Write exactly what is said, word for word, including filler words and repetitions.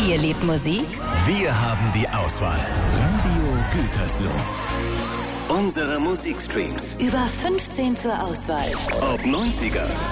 Ihr liebt Musik? Wir haben die Auswahl. Radio Gütersloh. Unsere Musikstreams. Über fünfzehn zur Auswahl. Ob neunziger,